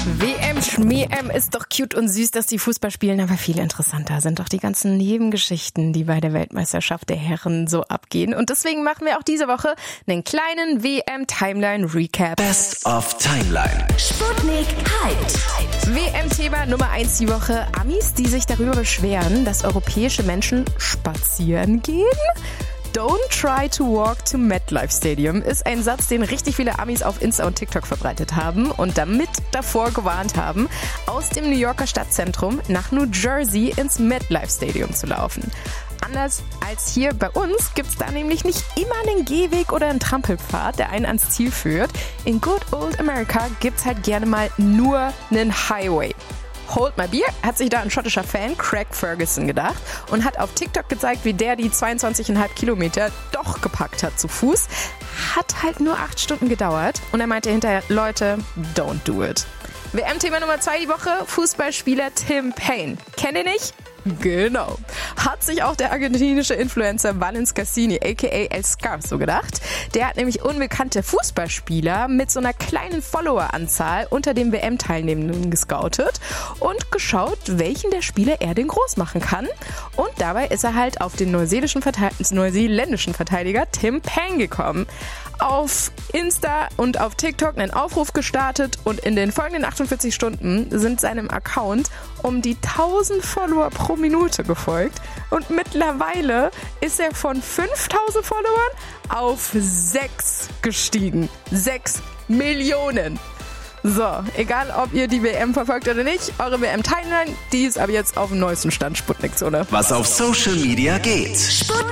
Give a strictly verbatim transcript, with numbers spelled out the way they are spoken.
W M Schmee-M ist doch cute und süß, dass die Fußball spielen, aber viel interessanter sind doch die ganzen Nebengeschichten, die bei der Weltmeisterschaft der Herren so abgehen. Und deswegen machen wir auch diese Woche einen kleinen W M-Timeline-Recap. Best of Timeline. Sputnik hyped. W M-Thema Nummer eins die Woche. Amis, die sich darüber beschweren, dass europäische Menschen spazieren gehen. Don't try to walk to MetLife Stadium ist ein Satz, den richtig viele Amis auf Insta und TikTok verbreitet haben und damit davor gewarnt haben, aus dem New Yorker Stadtzentrum nach New Jersey ins MetLife Stadium zu laufen. Anders als hier bei uns gibt's da nämlich nicht immer einen Gehweg oder einen Trampelpfad, der einen ans Ziel führt. In Good Old America gibt's halt gerne mal nur einen Highway. Hold My Beer hat sich da ein schottischer Fan, Craig Ferguson, gedacht und hat auf TikTok gezeigt, wie der die zweiundzwanzig Komma fünf Kilometer doch gepackt hat zu Fuß. Hat halt nur acht Stunden gedauert und er meinte hinterher, Leute, don't do it. W M-Thema Nummer zwei die Woche, Fußballspieler Tim Payne. Kennt ihr nicht? Genau. Hat sich auch der argentinische Influencer Valens Cassini, aka El Scar, so gedacht. Der hat nämlich unbekannte Fußballspieler mit so einer kleinen Followeranzahl unter den W M-Teilnehmenden gescoutet und geschaut, welchen der Spieler er denn groß machen kann. Und dabei ist er halt auf den neuseeländischen Verteidiger, neuseeländischen Verteidiger Tim Payne gekommen. Auf Insta und auf TikTok einen Aufruf gestartet und in den folgenden achtundvierzig Stunden sind seinem Account um die tausend Follower pro Minute gefolgt und mittlerweile ist er von fünftausend Followern auf sechs gestiegen. sechs Millionen. So, egal ob ihr die W M verfolgt oder nicht, eure W M-Timeline, die ist aber jetzt auf dem neuesten Stand Sputnik-Zone. Was auf Social Media geht. Sputnik